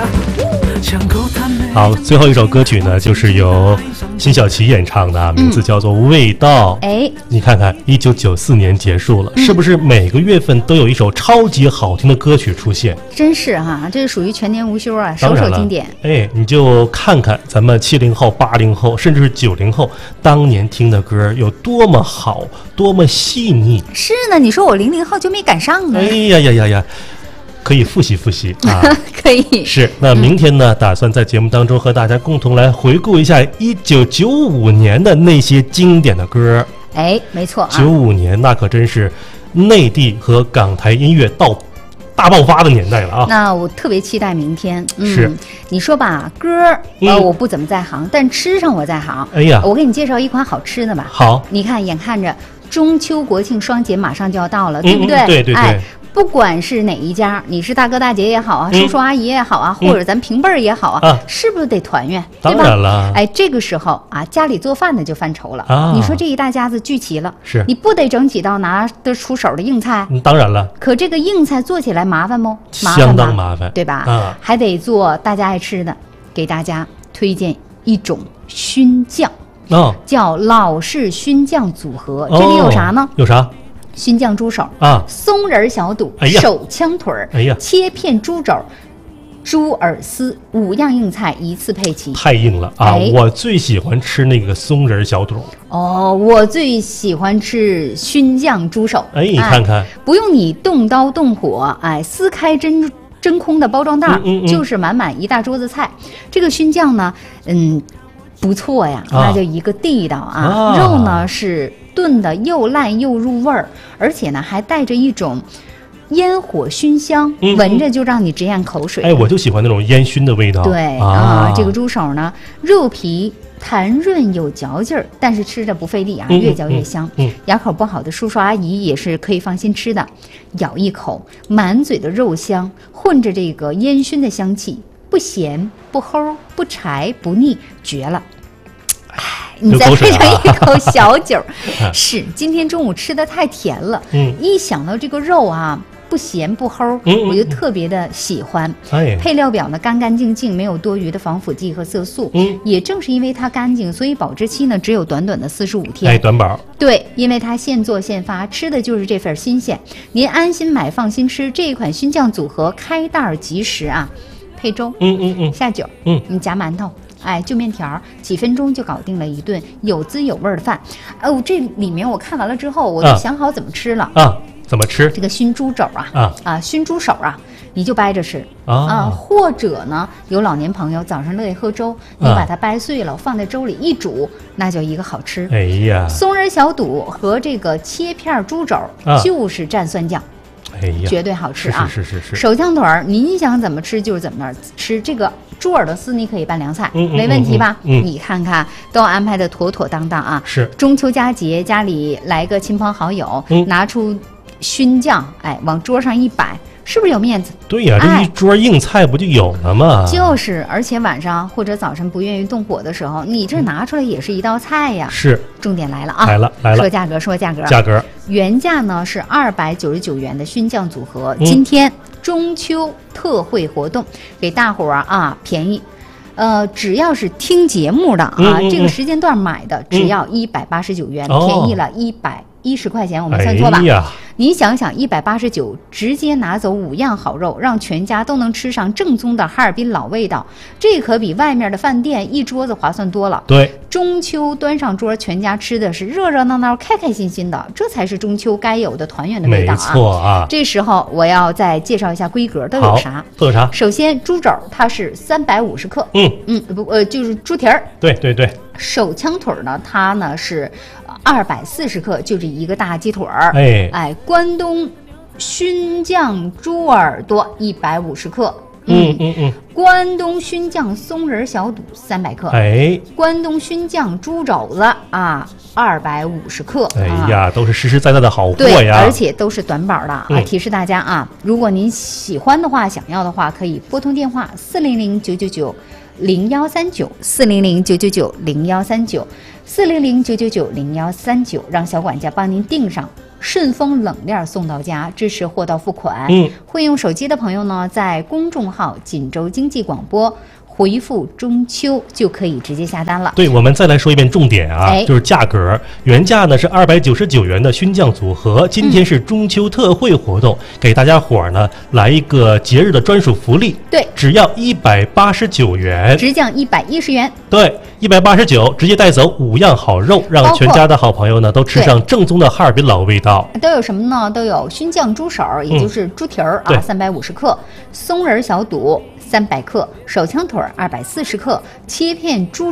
好，最后一首歌曲呢，就是由辛晓琪演唱的，名字叫做《味道》。你看看1994年结束了，是不是每个月份都有一首超级好听的歌曲出现？ 真是哈，这是属于全年无休啊，首首经典。 你就看看咱们70后、80后，甚至是90后，当年听的歌有多么好，多么细腻。 是呢，你说我00后就没赶上呢。 可以复习复习啊， 可以。 是，那明天呢，打算在节目当中和大家共同来回顾一下1995年的那些经典的歌。 没错啊 ，95年那可真是内地和港台音乐到大爆发的年代了啊。 那我特别期待明天。 是， 你说吧，歌我不怎么在行，但吃上我在行。我给你介绍一款好吃的吧。 好， 你看，眼看着中秋国庆双节马上就要到了，对不对？ 对。 不管是哪一家，你是大哥大姐也好啊，叔叔阿姨也好啊，或者咱平辈儿也好啊，是不是得团圆？ 当然了。 这个时候啊，家里做饭的就犯愁了。你说这一大家子聚齐了， 是你不得整几道拿得出手的硬菜？ 当然了。 可这个硬菜做起来麻烦不？ 相当麻烦， 对吧？还得做大家爱吃的，给大家推荐一种熏酱，叫老式熏酱组合。这里有啥呢？ 有啥？ 熏酱猪手松仁小肚，手枪腿切片猪肘，猪耳丝，5样硬菜一次配齐， 太硬了啊！我最喜欢吃那个松仁小肚。 我最喜欢吃熏酱猪手。 你看看， 不用你动刀动火，撕开真空的包装袋，就是满满一大桌子菜。这个熏酱呢，不错呀，那就一个地道啊。肉呢是炖的又烂又入味儿，而且呢还带着一种烟火熏香，闻着就让你直咽口水。 我就喜欢那种烟熏的味道。 对这个猪手呢，肉皮弹润有嚼劲儿，但是吃着不费力啊，越嚼越香。牙口不好的叔叔阿姨也是可以放心吃的，咬一口，满嘴的肉香，混着这个烟熏的香气，不咸不齁不柴不腻，绝了。你再配上一口小酒是今天中午吃的太甜了。一想到这个肉啊不咸不齁，我就特别的喜欢。配料表呢干干净净，没有多余的防腐剂和色素。也正是因为它干净，所以保质期呢只有短短的45天。 短保。 对，因为它现做现发，吃的就是这份新鲜。您安心买放心吃，这一款熏酱组合开袋即食啊，配粥，下酒，你夹馒头。就面条，几分钟就搞定了一顿有滋有味的饭。这里面我看完了之后，我就想好怎么吃了怎么吃？ 这个熏猪肘熏猪手啊，你就掰着吃或者呢，有老年朋友早上乐意喝粥，你把它掰碎了放在粥里一煮，那叫一个好吃。松仁小肚和这个切片猪肘就是蘸酸酱。绝对好吃啊！ 是。 手枪腿儿，您想怎么吃就是怎么吃。这个猪耳朵丝你可以拌凉菜，没问题吧？你看看都安排的妥妥当当啊！ 是中秋佳节，家里来个亲朋好友，拿出熏酱，往桌上一摆，是不是有面子？ 对呀，这一桌硬菜不就有了吗？ 就是，而且晚上或者早晨不愿意动火的时候，你这拿出来也是一道菜呀。是，重点来了啊！来了。说价格，原价呢是299元的熏酱组合，今天中秋特惠活动，给大伙儿便宜。只要是听节目的这个时间段买的，只要189元，便宜了110块钱，我们算错吧？你想想，189直接拿走5样好肉，让全家都能吃上正宗的哈尔滨老味道，这可比外面的饭店一桌子划算多了。 对， 中秋端上桌，全家吃的是热热闹闹、开开心心的，这才是中秋该有的团圆的味道啊！ 没错啊。 这时候我要再介绍一下规格都有啥？ 都有啥？ 首先，猪肘它是350克，就是猪蹄儿。 对。 手枪腿呢，它呢是240克，就是一个大鸡腿儿。关东熏酱猪耳朵150克。关东熏酱松仁小肚300克。关东熏酱猪肘子250克。 都是实实在在的好货呀。 对，而且都是短保的提示大家如果您喜欢的话，想要的话，可以拨通电话400-999-0139，400-999-0139，400-999-0139，让小管家帮您订上顺丰冷链送到家，支持货到付款。会用手机的朋友呢，在公众号锦州经济广播回复中秋就可以直接下单了。 对，我们再来说一遍重点啊，就是价格，原价呢是299元的熏酱组合，今天是中秋特惠活动，给大家伙儿呢来一个节日的专属福利。 对， 只要189元， 直降110元。 对，189直接带走5样好肉，让全家的好朋友呢都吃上正宗的哈尔滨老味道。 都有什么呢？都有熏酱猪手，也就是猪蹄儿350克，松仁小肚300克，手枪腿240克，切片猪